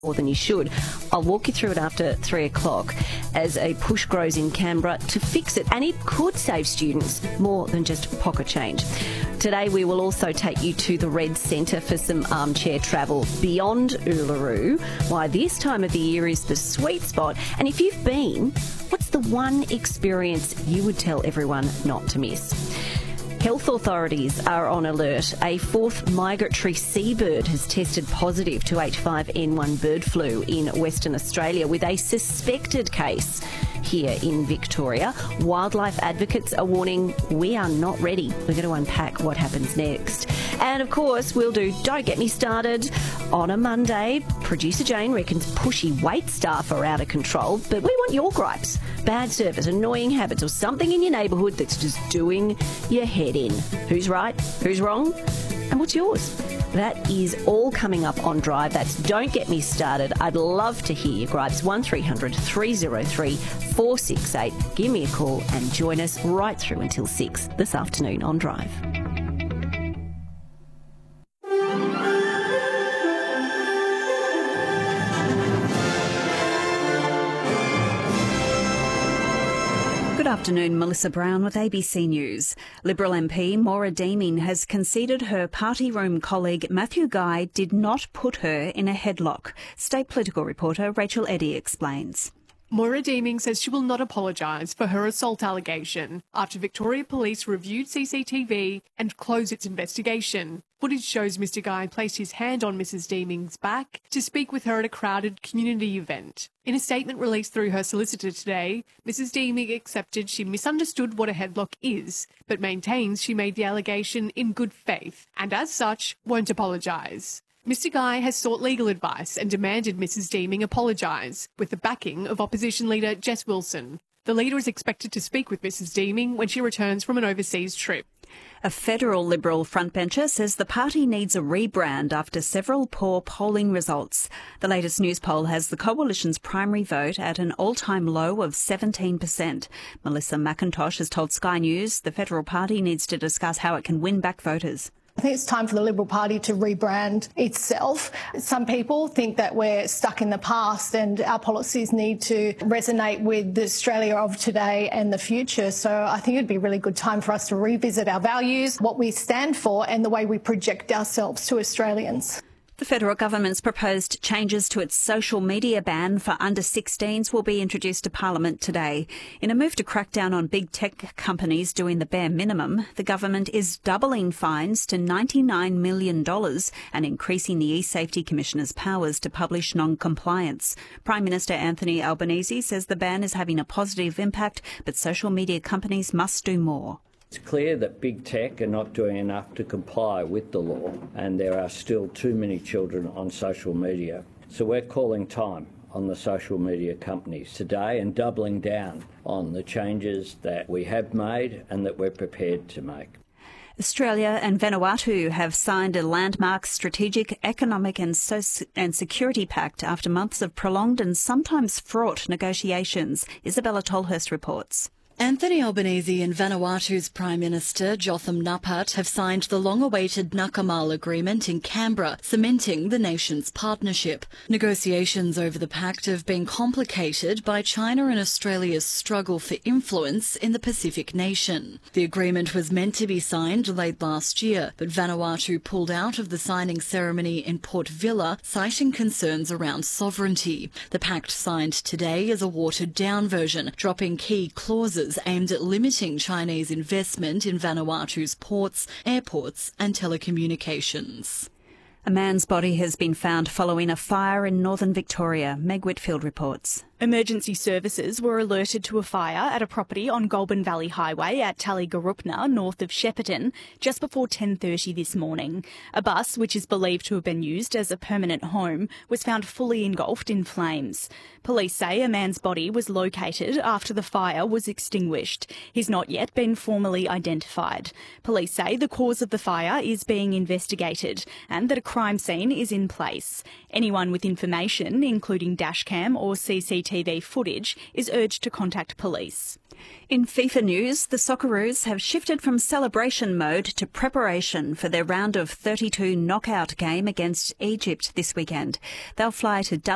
more than you should. I'll walk you through it after 3 o'clock as a push grows in Canberra to fix it, and it could save students more than just pocket change. Today we will also take you to the Red Centre for some armchair travel beyond Uluru, why this time of the year is the sweet spot, and if you've been, what's the one experience you would tell everyone not to miss? Health authorities are on alert. A fourth migratory seabird has tested positive to H5N1 bird flu in Western Australia with a suspected case here in Victoria. Wildlife advocates are warning we are not ready. We're going to unpack what happens next. And of course, we'll do Don't Get Me Started on a Monday. Producer Jane reckons pushy wait staff are out of control, but we want your gripes. Bad service, annoying habits, or something in your neighbourhood that's just doing your head in. Who's right? Who's wrong? And what's yours? That is all coming up on Drive. That's Don't Get Me Started. I'd love to hear your gripes. 1300 303 468. Give me a call and join us right through until 6 this afternoon on Drive. Good afternoon, Melissa Brown with ABC News. Liberal MP Maura Deeming has conceded her party room colleague Matthew Guy did not put her in a headlock. State political reporter Rachel Eddy explains. Maura Deeming says she will not apologise for her assault allegation after Victoria Police reviewed CCTV and closed its investigation. Footage shows Mr Guy placed his hand on Mrs Deeming's back to speak with her at a crowded community event. In a statement released through her solicitor today, Mrs Deeming accepted she misunderstood what a headlock is, but maintains she made the allegation in good faith and as such won't apologise. Mr Guy has sought legal advice and demanded Mrs Deeming apologise, with the backing of opposition leader Jess Wilson. The leader is expected to speak with Mrs Deeming when she returns from an overseas trip. A federal Liberal frontbencher says the party needs a rebrand after several poor polling results. The latest news poll has the coalition's primary vote at an all-time low of 17%. Melissa McIntosh has told Sky News the federal party needs to discuss how it can win back voters. I think it's time for the Liberal Party to rebrand itself. Some people think that we're stuck in the past and our policies need to resonate with the Australia of today and the future. So I think it'd be a really good time for us to revisit our values, what we stand for and the way we project ourselves to Australians. The federal government's proposed changes to its social media ban for under-16s will be introduced to Parliament today. In a move to crack down on big tech companies doing the bare minimum, the government is doubling fines to $99 million and increasing the eSafety Commissioner's powers to publish non-compliance. Prime Minister Anthony Albanese says the ban is having a positive impact, but social media companies must do more. It's clear that big tech are not doing enough to comply with the law, and there are still too many children on social media. So we're calling time on the social media companies today and doubling down on the changes that we have made and that we're prepared to make. Australia and Vanuatu have signed a landmark strategic economic and security pact after months of prolonged and sometimes fraught negotiations. Isabella Tolhurst reports. Anthony Albanese and Vanuatu's Prime Minister Jotham Napat have signed the long-awaited Nakamal Agreement in Canberra, cementing the nation's partnership. Negotiations over the pact have been complicated by China and Australia's struggle for influence in the Pacific nation. The agreement was meant to be signed late last year, but Vanuatu pulled out of the signing ceremony in Port Vila, citing concerns around sovereignty. The pact signed today is a watered-down version, dropping key clauses aimed at limiting Chinese investment in Vanuatu's ports, airports and telecommunications. A man's body has been found following a fire in northern Victoria. Meg Whitfield reports. Emergency services were alerted to a fire at a property on Goulburn Valley Highway at Tallygarupna, north of Shepparton, just before 10:30 this morning. A bus, which is believed to have been used as a permanent home, was found fully engulfed in flames. Police say a man's body was located after the fire was extinguished. He's not yet been formally identified. Police say the cause of the fire is being investigated and that a crime scene is in place. Anyone with information, including dashcam or CCTV footage, is urged to contact police. In FIFA news, the Socceroos have shifted from celebration mode to preparation for their round of 32 knockout game against Egypt this weekend. They'll fly to